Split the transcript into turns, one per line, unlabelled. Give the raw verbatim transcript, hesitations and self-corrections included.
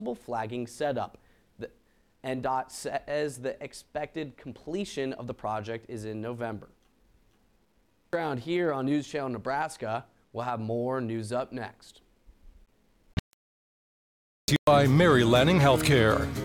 flagging setup. The, N D O T says the expected completion of the project is in November. Around here on News Channel Nebraska, we'll have more news up next.
By Mary Lanning Healthcare.